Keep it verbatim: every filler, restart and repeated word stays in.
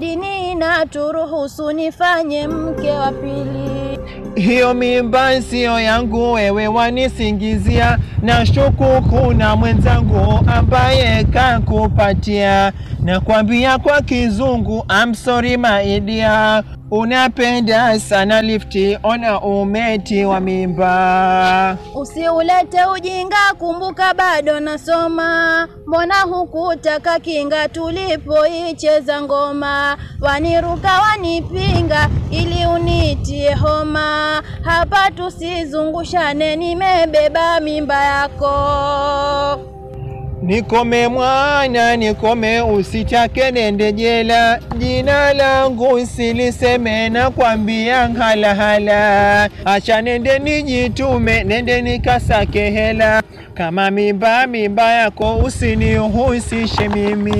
dini inaturuhusu nifanye mke wa pili. Hiyo mimba sio yangu, wewe wanisingizia, na shuku kuna mwenzangu ambaye kakupatia. Na kuambia kwa kizungu, I'm sorry my dear, unapenda sana lifti, ona umeti wa mimba. Usiulete ujinga, kumbuka bado nasoma, mbona hukutaka kinga tulipoicheza ngoma? Waniruka wanipinga ili unitie homa, hapa tusizungushane, nimebeba mimba yako. Nikome mwana, nikome, usitake nende jela, jina langu siliseme, na kwambia hala hala. Acha nende nijitume, nende nikasake hela, kama mimba mimba yako usinihusishe mimi.